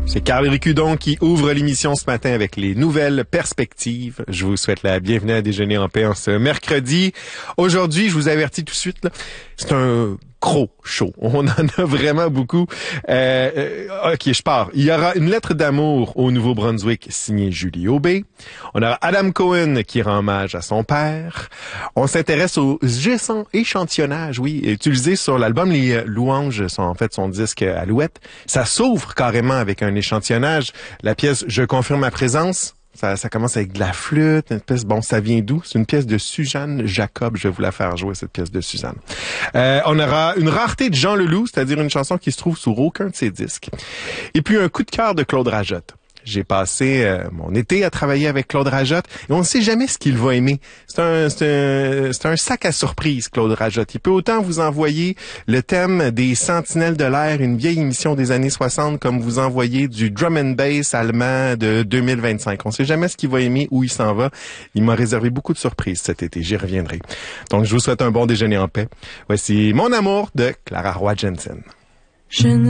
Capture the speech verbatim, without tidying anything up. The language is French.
C'est Carl Ricudon qui ouvre l'émission ce matin avec les nouvelles perspectives. Je vous souhaite la bienvenue à Déjeuner en paix en ce mercredi. Aujourd'hui, je vous avertis tout de suite, là, c'est un gros show. On en a vraiment beaucoup. Euh, euh, ok, je pars. Il y aura une lettre d'amour au Nouveau-Brunswick signée Julie Aubé. On aura Adam Cohen qui rend hommage à son père. On s'intéresse aux échantillonnages, oui, utilisés sur l'album Les Louanges, son, en fait son disque Alouette. Ça s'ouvre carrément avec un échantillonnage. La pièce Je confirme ma présence. Ça, ça commence avec de la flûte, une pièce, bon, ça vient d'où? C'est une pièce de Suzanne Jacob. Je vais vous la faire jouer, cette pièce de Suzanne. Euh, on aura une rareté de Jean Leloup, c'est-à-dire une chanson qui se trouve sur aucun de ses disques. Et puis un coup de cœur de Claude Rajotte. J'ai passé euh, mon été à travailler avec Claude Rajotte et on ne sait jamais ce qu'il va aimer. C'est un, c'est un, c'est un sac à surprise, Claude Rajotte. Il peut autant vous envoyer le thème des Sentinelles de l'air, une vieille émission des années soixante, comme vous envoyer du drum and bass allemand de deux mille vingt-cinq. On ne sait jamais ce qu'il va aimer, où il s'en va. Il m'a réservé beaucoup de surprises cet été. J'y reviendrai. Donc, je vous souhaite un bon déjeuner en paix. Voici Mon amour de Clara Roy Jensen. Je